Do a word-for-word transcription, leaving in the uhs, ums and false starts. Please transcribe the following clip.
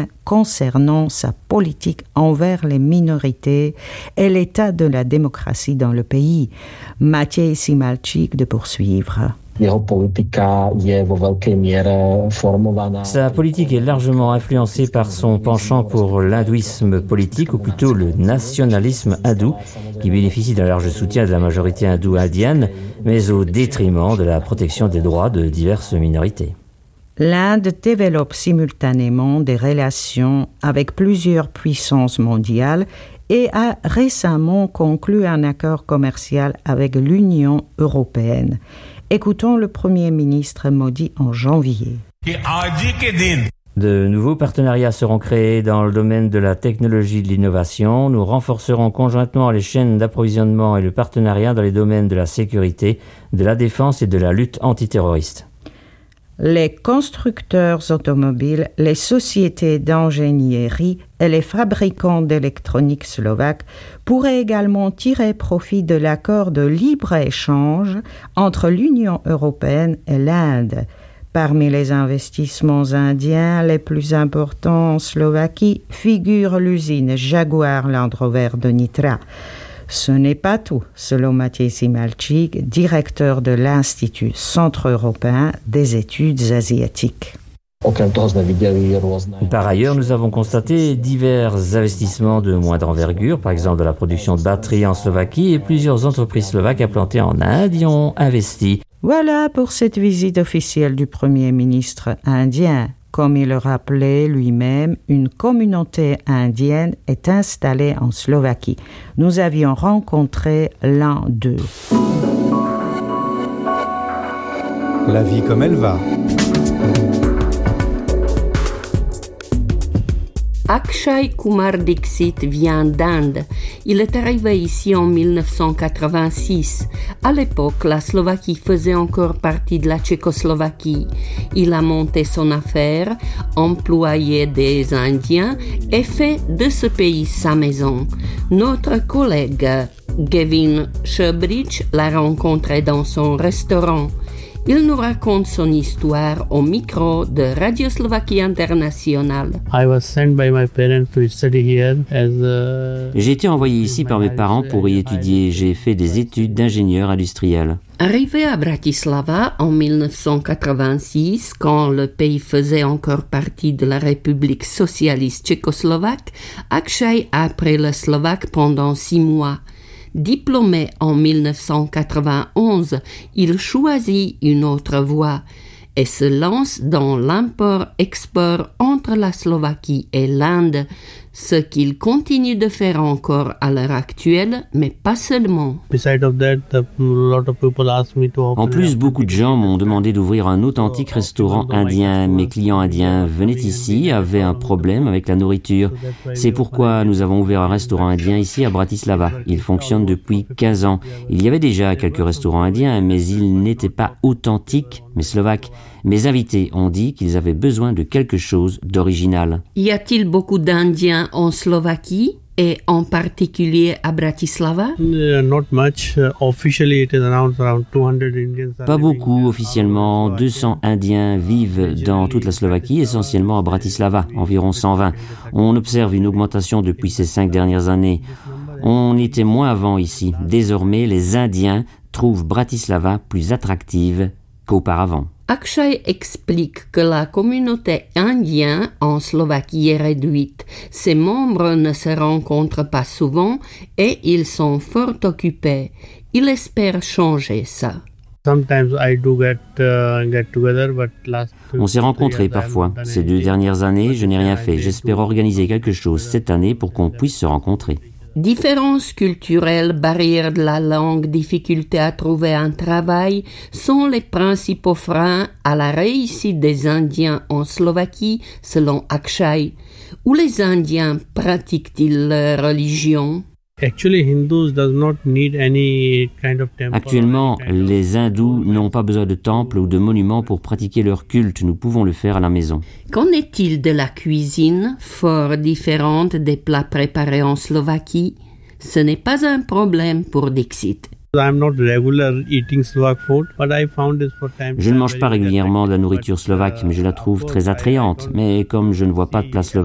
européen concernant sa politique envers les minorités et l'état de la démocratie dans le pays. Matěj Simalčík de poursuivre. Sa politique est largement influencée par son penchant pour l'hindouisme politique, ou plutôt le nationalisme hindou, qui bénéficie d'un large soutien de la majorité hindoue-indienne, mais au détriment de la protection des droits de diverses minorités. L'Inde développe simultanément des relations avec plusieurs puissances mondiales et a récemment conclu un accord commercial avec l'Union européenne. Écoutons le Premier ministre Modi en janvier. De nouveaux partenariats seront créés dans le domaine de la technologie et de l'innovation. Nous renforcerons conjointement les chaînes d'approvisionnement et le partenariat dans les domaines de la sécurité, de la défense et de la lutte antiterroriste. Les constructeurs automobiles, les sociétés d'ingénierie et les fabricants d'électronique slovaques pourraient également tirer profit de l'accord de libre-échange entre l'Union européenne et l'Inde. Parmi les investissements indiens les plus importants en Slovaquie figure l'usine Jaguar Land Rover de Nitra. Ce n'est pas tout, selon Matěj Simalčík, directeur de l'Institut centre-européen des études asiatiques. Par ailleurs, nous avons constaté divers investissements de moindre envergure, par exemple de la production de batteries en Slovaquie, et plusieurs entreprises slovaques implantées en Inde y ont investi. Voilà pour cette visite officielle du Premier ministre indien. Comme il le rappelait lui-même, une communauté indienne est installée en Slovaquie. Nous avions rencontré l'un d'eux. La vie comme elle va. Akshay Kumar Dixit vient d'Inde. Il est arrivé ici en dix-neuf cent quatre-vingt-six. À l'époque, la Slovaquie faisait encore partie de la Tchécoslovaquie. Il a monté son affaire, employé des Indiens et fait de ce pays sa maison. Notre collègue Gavin Sherbrich l'a rencontré dans son restaurant. Il nous raconte son histoire au micro de Radio Slovaquie International. J'ai été envoyé ici par mes parents pour y étudier. J'ai fait des études d'ingénieur industriel. Arrivé à Bratislava en dix-neuf cent quatre-vingt-six, quand le pays faisait encore partie de la République socialiste tchécoslovaque, Akshay a appris le slovaque pendant six mois. Diplômé en dix-neuf cent quatre-vingt-onze, il choisit une autre voie et se lance dans l'import-export entre la Slovaquie et l'Inde, ce qu'il continue de faire encore à l'heure actuelle, mais pas seulement. En plus, beaucoup de gens m'ont demandé d'ouvrir un authentique restaurant indien. Mes clients indiens venaient ici, avaient un problème avec la nourriture. C'est pourquoi nous avons ouvert un restaurant indien ici à Bratislava. Il fonctionne depuis quinze ans. Il y avait déjà quelques restaurants indiens, mais ils n'étaient pas authentiques, mais slovaques. Mes invités ont dit qu'ils avaient besoin de quelque chose d'original. Y a-t-il beaucoup d'Indiens en Slovaquie et en particulier à Bratislava? Pas beaucoup officiellement. deux cents Indiens vivent dans toute la Slovaquie, essentiellement à Bratislava, environ cent vingt. On observe une augmentation depuis ces cinq dernières années. On était moins avant ici. Désormais, les Indiens trouvent Bratislava plus attractive qu'auparavant. Akshay explique que la communauté indienne en Slovaquie est réduite. Ses membres ne se rencontrent pas souvent et ils sont fort occupés. Il espère changer ça. On s'est rencontrés parfois. Ces deux dernières années, je n'ai rien fait. J'espère organiser quelque chose cette année pour qu'on puisse se rencontrer. Différences culturelles, barrières de la langue, difficultés à trouver un travail sont les principaux freins à la réussite des Indiens en Slovaquie, selon Akshay. Où les Indiens pratiquent-ils leur religion? Actuellement, les hindous n'ont pas besoin de temples ou de monuments pour pratiquer leur culte. Nous pouvons le faire à la maison. Qu'en est-il de la cuisine, fort différente des plats préparés en Slovaquie? Ce n'est pas un problème pour Dixit. Je ne mange pas régulièrement de la nourriture slovaque, mais je la trouve très attrayante. Mais comme je ne vois pas de plat slovaque,